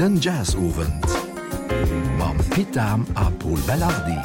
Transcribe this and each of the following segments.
Den Jazzowend Mam Pitam a Paul Bellardi.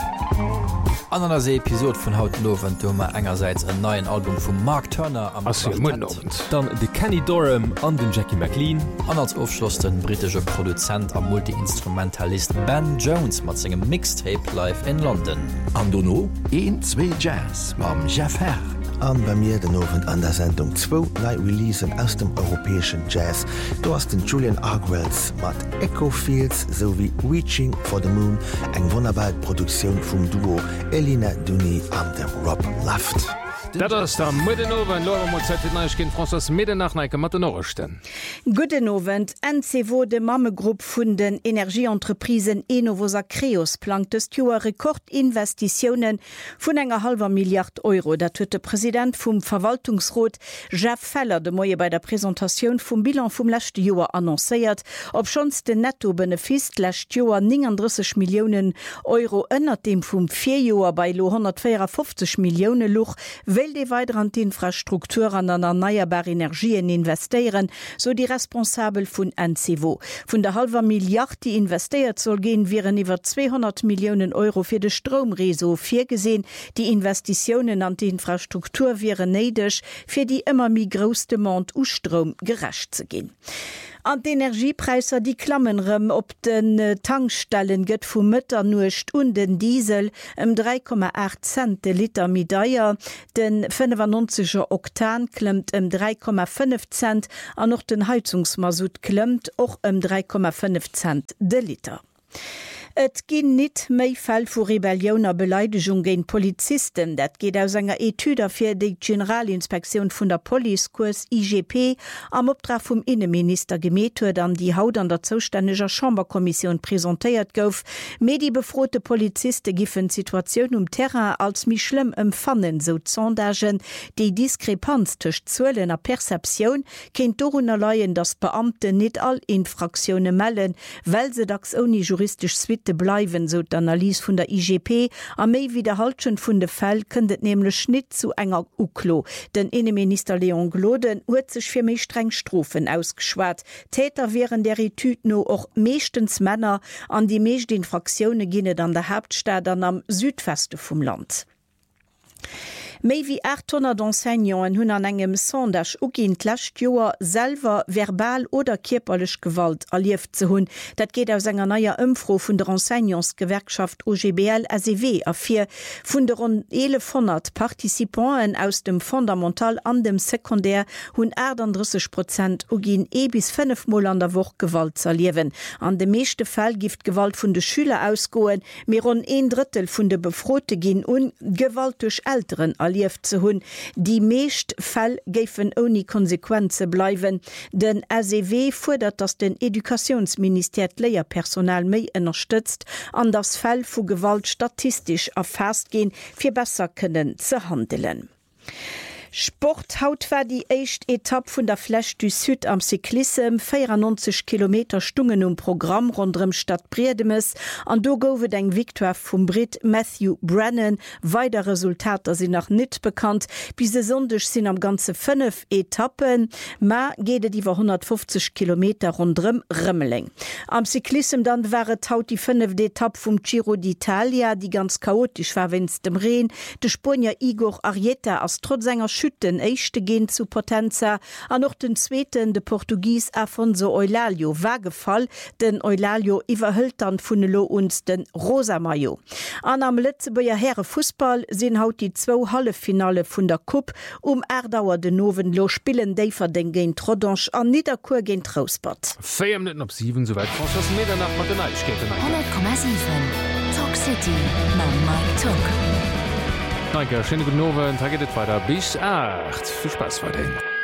An einer Episode von Haut Lowen Thomas engerseits ein neuen Album von Mark Turner am dann de Kenny Dorham an den Jackie McLean an als Aufschluss den britische Produzent am Multi-Instrumentalist Ben Jones mat singem Mixtape live in London. An Donno 1-2 Jazz mam Jeff Herr. An bei mir den Abend an der Sendung 2 Releasen aus dem europäischen Jazz. Du hast den Julian Arkwells mat Echo Fields sowie Reaching for the Moon, eng wunderbare Produktion vom Duo Elina Duni an dem Rob Laft. Dat ass der Mëdenowen Lowergin Franzos Medennachneike mat den Norchten. Gudenowen NCW de Mammegrupp vun den Energieentreprisen Enovosa Kreos plantes Joer Rekordinvestitionen vun enger halber Milliard Euro. Dat huet de Präsident vum Verwaltungsrot Jeff Feller de Moie bei der Präsentationun vum Bilan vum lächte Joer annoncéiert, op schons den Nettobenefis lächt Joer 39 Millionen Euro ënnert dem vum 4 Joer bei lo 154 Millioune Luch, will die weiter an die Infrastruktur an erneuerbare Energien investieren, so die Responsabel von NCW. Von der halber Milliard, die investiert soll gehen, wären über 200 Millionen Euro für den Stromreso vorgesehen. Die Investitionen an die Infrastruktur wären nötig, für die immer mehr große Demand an Strom gerecht zu gehen. An die Energiepreiser die klammenrem op den Tankstellen gëtt vu Mëtternucht und den Diesel 3,8 Cent de Liter Medaier, den 95er Oktan klemmt 3,5 Cent, an noch den Heizungsmasut klemmt och 3,5 Cent de Liter. Et ginn net méi Fall vu Rebellioner Beleidigung géint Polizisten. Dat geht aus enger Etüder fir de Generalinspektion vun der Polizekurs IGP am Optrag vum Innenminister gemet huet an die Haut an der zoustäneger Chamberkommission präsentéiert gouf. Medi befrote Poliziste giffen Situationun Terrain als mi schlimm empfannen, so Sondagen, déi Diskrepanz tëcht Zuelen a Perzeptioun kenint dorunner leien, dass Beamte net all Infraktionune mellen, well se dacks oni juristisch Switte bleiwen, so d'Analyse vun der IGP, a méi wiederhaltschen vun de Fäll kënnet nemle Schnitt zu enger Uklo. Den Innenminister Leon Gloden huet sech fir méi streng Strofen ausgeschwart. Täter wären der Etüd no och meeschtens Männer, an die meescht Infraktionune ginnet an der Hauptstadt an am Südweste vum Land. Méi wie 800 Enseignants hunn an engem Sondage ugint lächt Joer selver verbal oder kierperlech Gewalt erlieft ze hunn. Dat geht aus enger naier Ëmfro vun der Enseignementsgewerkschaft OGBL-SEW a fir vun der rund 1100 Partizipanten aus dem Fundamental an dem Sekundär hunn 38% ugin bis 5 Mal an der Woche Gewalt zerliewen. An de meeschte Fall gift Gewalt vun de Schüler ausgoen, mir rund 1/3 vun de Befrote gin Gewalt durch Älteren erlieft zu hunn. Die meescht Fall géiffen oni Konsequenze bleiwen. Den SEW fordert, dass den Edukationsminister Lehrpersonal méi unterstützt, an das Fall vu Gewalt statistisch erfasst gehen, fir besser können zu handeln. Sport haut war die echt Etappe vun der Flèche du Sud am Cyclisme 94 Kilometer Stungen Programm rundrem Stadt Briedemes an do goufe eng Viktoire vum Brit Matthew Brennan. Weiter Resultater sind noch net bekannt. Bis sondech sind am ganze 5 Etappen, ma gede die 150 Kilometer rundrem Rëmmeling. Am Cyclisme dann wäret haut die 5. Etappe vum Giro d'Italia, die ganz chaotisch war wenns dem Rehen. De Spanier Igor Arrieta as trotz senger den echte gehen zu Potenza, an noch den zweiten de Portugies Afonso Eulalio war gefall, den Eulalio iwwerhëlt dann vunelo uns den Rosa Mayo. An am Letzebuer Herre Fußball sinn haut die 2 Hallefinale vun der Cup Erdauer de Nowen lo Spillen Défer den géint Trodanche an Niederkur géint Trausbad. 4 Minuten op 7 soweit Franzos Medernach mat den Eichketen. 100,7 Talk City ma Mike Talk. Danke, schönen guten Abend, da geht es weiter bis 8. Viel Spaß weiterhin.